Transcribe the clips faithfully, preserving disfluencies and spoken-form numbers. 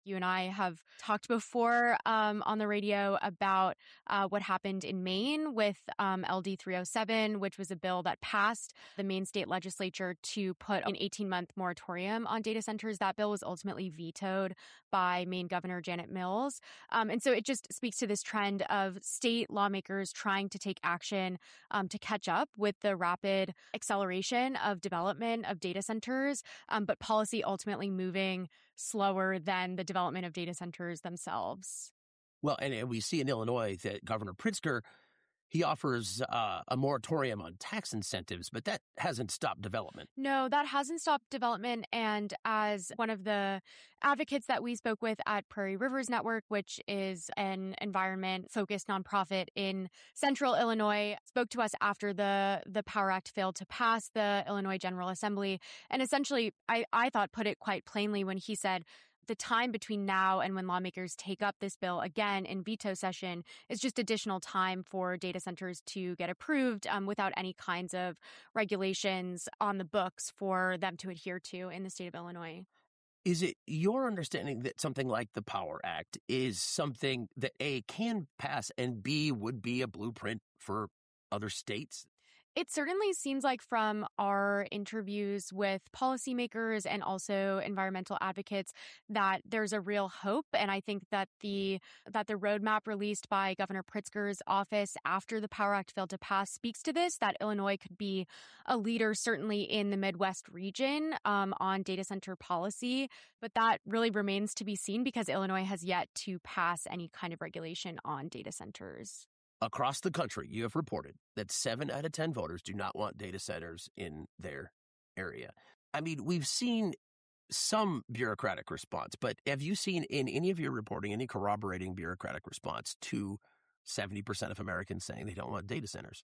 You and I have talked before um, on the radio about uh, what happened in Maine with um, L D three oh seven, which was a bill that passed the Maine state legislature to put an eighteen-month moratorium on data centers. That bill was ultimately vetoed by Maine Governor Janet Mills. Um, and so it just speaks to this trend of state lawmakers trying to take action um, to catch up with the rapid acceleration of development of data centers, um, but policy ultimately moving slower than the development of data centers themselves. Well, and, and we see in Illinois that Governor Pritzker, he offers uh, a moratorium on tax incentives, but that hasn't stopped development. No, that hasn't stopped development. And as one of the advocates that we spoke with at Prairie Rivers Network, which is an environment-focused nonprofit in central Illinois, spoke to us after the, the Power Act failed to pass the Illinois General Assembly. And essentially, I, I thought put it quite plainly when he said, the time between now and when lawmakers take up this bill again in veto session is just additional time for data centers to get approved um, without any kinds of regulations on the books for them to adhere to in the state of Illinois. Is it your understanding that something like the Power Act is something that A, can pass, and B, would be a blueprint for other states? It certainly seems like from our interviews with policymakers and also environmental advocates that there's a real hope. And I think that the that the roadmap released by Governor Pritzker's office after the Power Act failed to pass speaks to this, that Illinois could be a leader certainly in the Midwest region um, on data center policy. But that really remains to be seen because Illinois has yet to pass any kind of regulation on data centers. Across the country, you have reported that seven out of ten voters do not want data centers in their area. I mean, we've seen some bureaucratic response, but have you seen in any of your reporting any corroborating bureaucratic response to seventy percent of Americans saying they don't want data centers?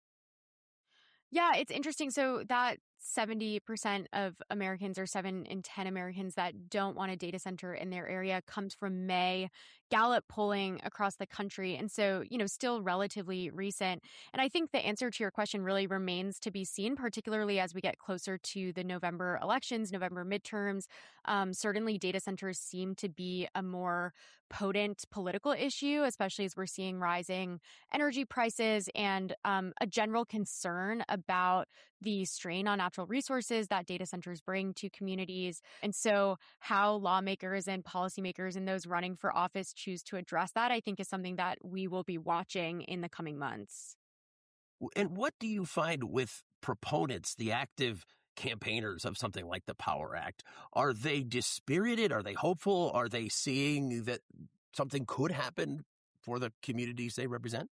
Yeah, it's interesting. So that seventy percent of Americans or seven in ten Americans that don't want a data center in their area comes from May Gallup polling across the country. And so, you know, still relatively recent. And I think the answer to your question really remains to be seen, particularly as we get closer to the November elections, November midterms. Um, certainly data centers seem to be a more potent political issue, especially as we're seeing rising energy prices and um, a general concern about the strain on natural resources that data centers bring to communities. And so how lawmakers and policymakers and those running for office choose to address that, I think, is something that we will be watching in the coming months. And what do you find with proponents, the active campaigners of something like the Power Act? Are they dispirited? Are they hopeful? Are they seeing that something could happen for the communities they represent?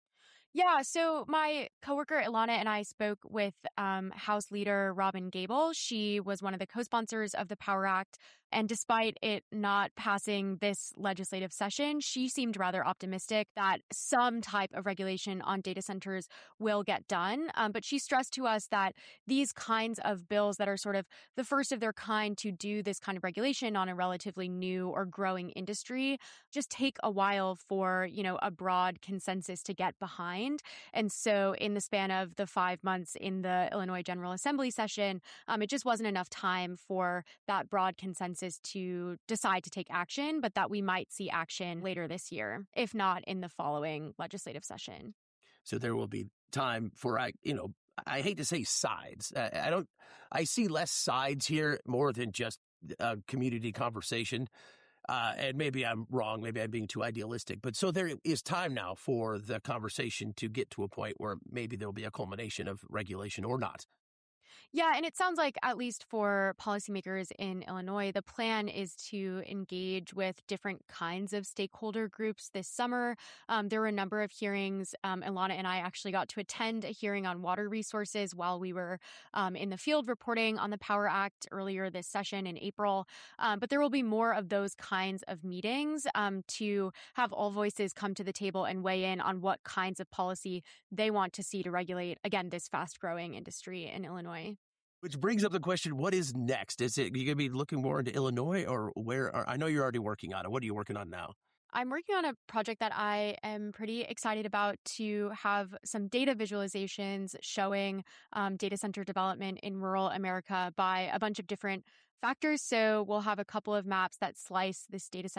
Yeah, so my coworker Ilana and I spoke with um, House Leader Robin Gable. She was one of the co-sponsors of the Power Act. And despite it not passing this legislative session, she seemed rather optimistic that some type of regulation on data centers will get done. Um, but she stressed to us that these kinds of bills that are sort of the first of their kind to do this kind of regulation on a relatively new or growing industry just take a while for, you know, a broad consensus to get behind. And so in the span of the five months in the Illinois General Assembly session, um, it just wasn't enough time for that broad consensus to decide to take action, but that we might see action later this year, if not in the following legislative session. So there will be time for, I, you know, I hate to say sides. I, I don't, I see less sides here more than just a community conversation. Uh, and maybe I'm wrong. Maybe I'm being too idealistic. But so there is time now for the conversation to get to a point where maybe there'll be a culmination of regulation or not. Yeah, and it sounds like, at least for policymakers in Illinois, the plan is to engage with different kinds of stakeholder groups this summer. Um, there were a number of hearings. Um, Ilana and I actually got to attend a hearing on water resources while we were um, in the field reporting on the Power Act earlier this session in April. Um, but there will be more of those kinds of meetings um, to have all voices come to the table and weigh in on what kinds of policy they want to see to regulate, again, this fast-growing industry in Illinois. Which brings up the question, what is next? Is it you going to be looking more into Illinois or where? Are, I know you're already working on it. What are you working on now? I'm working on a project that I am pretty excited about to have some data visualizations showing um, data center development in rural America by a bunch of different factors. So we'll have a couple of maps that slice this data center